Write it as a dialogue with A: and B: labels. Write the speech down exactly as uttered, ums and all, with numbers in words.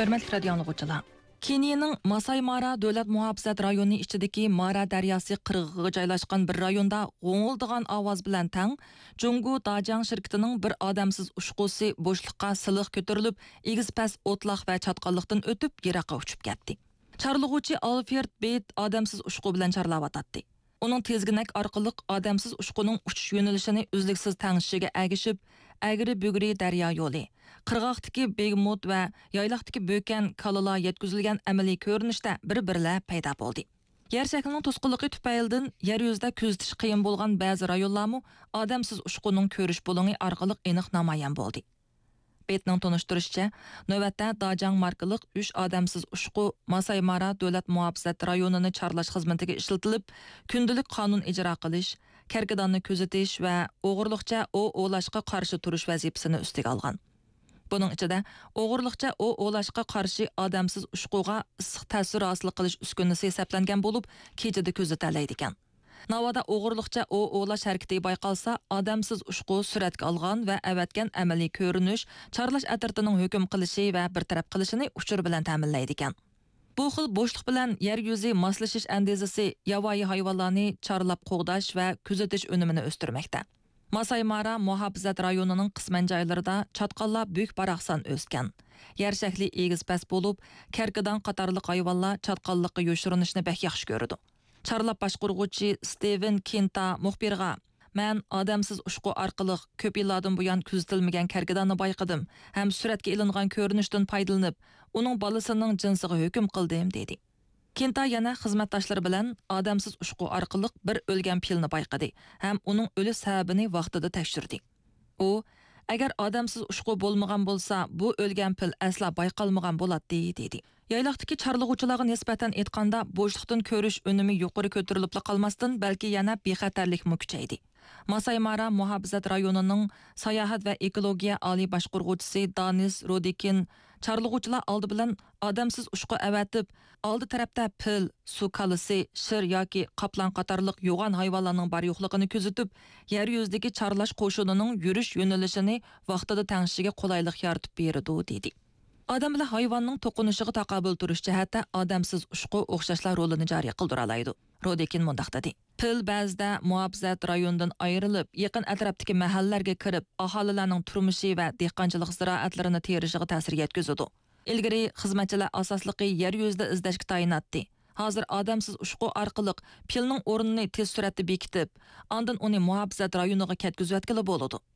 A: Hörmətli radio anlıqçılar. Keniyaning Masai Mara davlat muhofazat rayoni ichidagi Mara daryosi qirg'ig'iga joylashgan bir rayonda g'o'ngildigan ovoz bilan tang Jungu Dajang shirkatining bir odamsiz ushqusi bo'shliqqa siliq ko'tarilib, egiz-pas o'tloq va chatqonlikdan o'tib yiroqqa uchib ketdi. Charlig'uvchi Alfred Beit odamsiz ushqu bilan charlayotdi. Uning tezginak orqali odamsiz ushquning uchish yo'nalishini uzluksiz tangishiga agishib, agri-bugri daryo yo'li, qirg'oqdagi begmut va yayloqdagi bo'kan kalalar yetkazilgan amaliy ko'rinishda bir-birlar paydo bo'ldi. Yer shaklining to'sqinligi tufaylidan yer yuzida kuzatish qiyin bo'lgan ba'zi rayonlarmi odamsiz ushquning ko'rish bo'limi orqali aniq namoyon bo'ldi. Betning tunishtirishicha, navbatda Dajang markaliq uch odamsiz ushqu Masai Mara davlat muhofazat rayonini charlash xizmatiga ishlatilib, kundalik qonun ijro qilish, karkidonni kuzatish va o'g'irliqcha o'g'irlashga qarshi turish vazifasini ustiga olgan. Buning ichida o'g'irliqcha o'g'irlashga qarshi odamsiz ushquga issiq ta'sir hosil qilish uskunasi hisoblangan bo'lib, kechada kuzatiladi ekan. Navada o'g'irliqcha o'g'irlash harakati bayqalsa, odamsiz ushqu suratga olgan va avatgan amaliy ko'rinish charlash atirtining hukm qilishi va bartaraf qilishini uchur bilan ta'minlaydi ekan. Bu xil bo'shliq bilan yer yuzi moslashish andezasi yovvoyi hayvonlarni charlab qo'g'dash va kuzatish unumini o'stirmoqda. Masai Mara muhofazat rayonining qisman joylarida chatqonlar büyük baraqsan o'sgan. Yer shakli egiz-pas bo'lib, karkidan qatorliq hayvonlar chatqonlikqa yo'shirinishni bak yaxshi ko'rdi. Charlab boshqurg'uvchi Steven Kinta muxbirga "Men odamsiz ushqu orqali ko'p yillardan buyon kuzatilmagan karkidonni bayqadim, ham suratga ilingan ko'rinishdan foydalanib, uning bolasining jinsiga hukm qildim" dedi. Kinta yana xizmatdoshlari bilan odamsiz ushqu orqali bir o'lgan filni bayqadi, ham uning o'lish sababini vaqtida tekshirdi. U "Agar odamsiz ushqu bo'lmagan bo'lsa, bu o'lgan fil asla bayqalmagan bo'ladi" dedi. Yayloqdagi charlig'uvchilarga nisbatan aytganda, bo'shliqdan ko'rish unumi yuqori ko'tarilib qolmasdan, balki yana bexatarlik kuchaydi. Masai Mara muhofazat rayonining sayohat va ekologiya oliy boshqaruvchisi Danis Rodikin charlig'uvchilar oldi bilan odamsiz ushqu avatib, oldi tarafda pil, suv kalisi, shir yoki qoplan qatorliq yo'g'on hayvonlarning bor yo'qligini kuzatib, yer yuzidagi charlash qo'shinining yurish yo'nalishini vaqtida tanishishiga qulaylik yaratib berdi dedi. Odam bilan hayvonning to'qinishiga taqobil turish jihatda odamsiz ushqu o'xshashlar rolini joriy qildira oladi. Rodikin mundaq dedi: Pil ba'zida muhofazat rayonidan ayrilib, yaqin atrofdagi mahallalarga kirib, aholilarning turmushi va dehqonchilik ziroatlarini terishiga ta'sir yetkazadi. Ilgari xizmatchilar asosligi yer yuzida izlashga tayinlatdi. Hozir odamsiz ushqu orqali pilning o'rnini tez suratda bekitib, ondan uni muhofazat rayoniga ketkazayotgani bo'ladi.